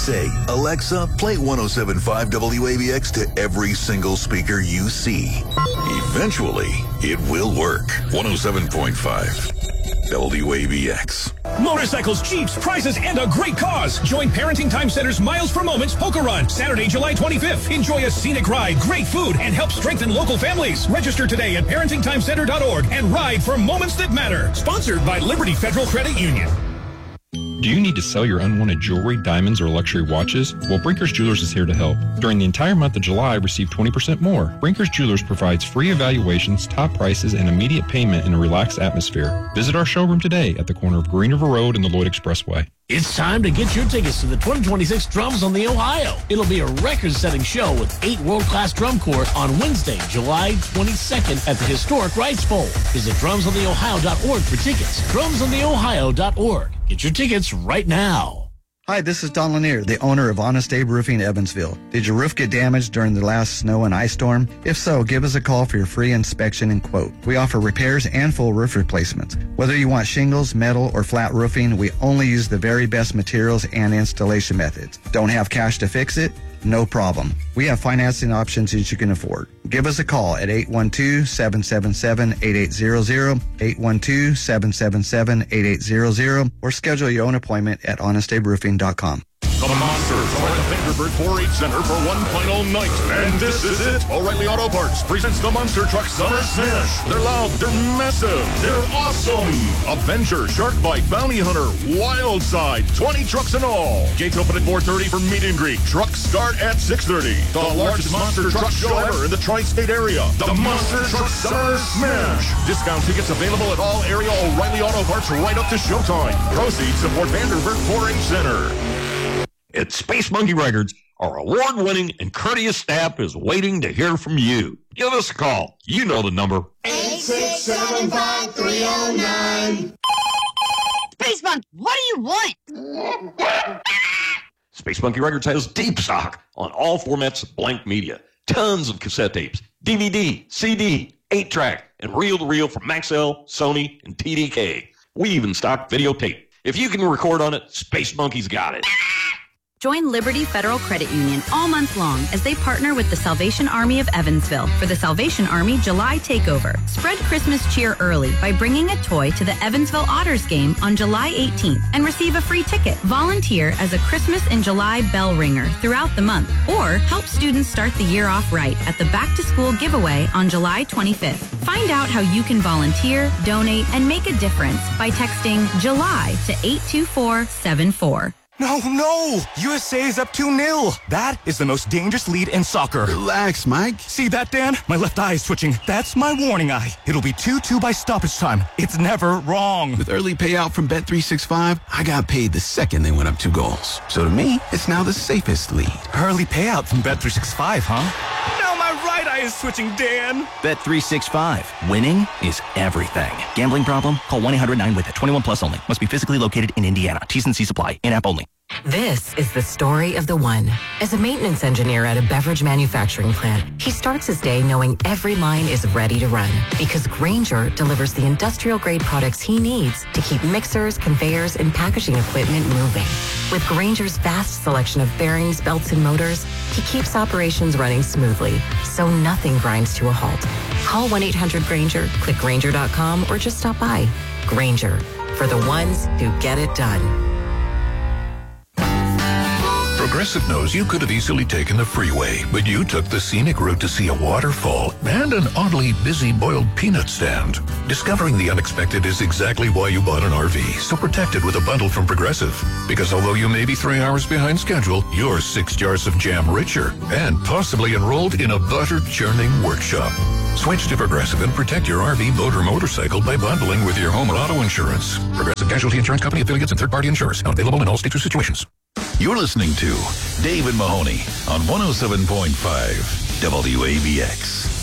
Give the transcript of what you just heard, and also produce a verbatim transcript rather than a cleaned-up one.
Say, Alexa, play one oh seven point five W A B X to every single speaker you see. Eventually, it will work. one oh seven point five W A B X. Motorcycles, Jeeps, prizes, and a great cause. Join Parenting Time Center's Miles for Moments Polka Run, Saturday, July twenty-fifth. Enjoy a scenic ride, great food, and help strengthen local families. Register today at parenting time center dot org and ride for moments that matter. Sponsored by Liberty Federal Credit Union. Do you need to sell your unwanted jewelry, diamonds, or luxury watches? Well, Brinkers Jewelers is here to help. During the entire month of July, receive twenty percent more. Brinkers Jewelers provides free evaluations, top prices, and immediate payment in a relaxed atmosphere. Visit our showroom today at the corner of Green River Road and the Lloyd Expressway. It's time to get your tickets to the twenty twenty-six Drums on the Ohio. It'll be a record-setting show with eight world-class drum corps on Wednesday, July twenty-second at the historic Wrights Bowl. Visit drums on the ohio dot org for tickets. drums on the ohio dot org. Get your tickets right now. Hi, this is Don Lanier, the owner of Honest Abe Roofing Evansville. Did your roof get damaged during the last snow and ice storm? If so, give us a call for your free inspection and quote. We offer repairs and full roof replacements. Whether you want shingles, metal, or flat roofing, we only use the very best materials and installation methods. Don't have cash to fix it? No problem. We have financing options that you can afford. Give us a call at eight one two, seven seven seven, eight eight zero zero, eight one two, seven seven seven, eight eight zero zero, or schedule your own appointment at honest abe roofing dot com. The Monsters are at the Vanderbilt four H Center for one final night. And this is it. O'Reilly Auto Parts presents the Monster Truck Summer Smash. They're loud, they're massive, they're awesome. Avenger, Shark Bite, Bounty Hunter, Wildside, twenty trucks in all. Gates open at four thirty for meet and greet. Trucks start at six thirty. The largest monster truck show ever in the tri-state area. The Monster Truck Summer Smash. Discount tickets available at all area O'Reilly Auto Parts right up to showtime. Proceeds support Vanderbilt four H Center. At Space Monkey Records, our award-winning and courteous staff is waiting to hear from you. Give us a call. You know the number. eight six seven five three oh nine. Space Monkey, what do you want? Space Monkey Records has deep stock on all formats of blank media. Tons of cassette tapes, D V D, C D, eight track, and reel-to-reel from Maxell, Sony, and T D K. We even stock videotape. If you can record on it, Space Monkey's got it. Join Liberty Federal Credit Union all month long as they partner with the Salvation Army of Evansville for the Salvation Army July Takeover. Spread Christmas cheer early by bringing a toy to the Evansville Otters game on July eighteenth and receive a free ticket. Volunteer as a Christmas in July bell ringer throughout the month, or help students start the year off right at the Back to School giveaway on July twenty-fifth. Find out how you can volunteer, donate, and make a difference by texting July to eight two four seven four. No, no! U S A is up two nil. That is the most dangerous lead in soccer. Relax, Mike. See that, Dan? My left eye is twitching. That's my warning eye. It'll be two two by stoppage time. It's never wrong. With early payout from Bet three sixty-five, I got paid the second they went up two goals. So to me, it's now the safest lead. Early payout from Bet three sixty-five, huh? Now my right eye is twitching, Dan. Bet three sixty-five. Winning is everything. Gambling problem? Call one eight hundred nine with it. twenty-one plus only. Must be physically located in Indiana. T's and C's apply. In-app only. This is the story of the one. As a maintenance engineer at a beverage manufacturing plant, he starts his day knowing every line is ready to run because Grainger delivers the industrial-grade products he needs to keep mixers, conveyors, and packaging equipment moving. With Grainger's vast selection of bearings, belts, and motors, he keeps operations running smoothly, so nothing grinds to a halt. Call one eight hundred Grainger, click Grainger dot com, or just stop by. Grainger, for the ones who get it done. Progressive knows you could have easily taken the freeway, but you took the scenic route to see a waterfall and an oddly busy boiled peanut stand. Discovering the unexpected is exactly why you bought an R V, so protect it with a bundle from Progressive. Because although you may be three hours behind schedule, you're six jars of jam richer and possibly enrolled in a butter-churning workshop. Switch to Progressive and protect your R V, boat, or motorcycle by bundling with your home and auto insurance. Progressive Casualty Insurance Company affiliates and third-party insurers. Not available in all states or situations. You're listening to David Mahoney on one oh seven point five W A B X.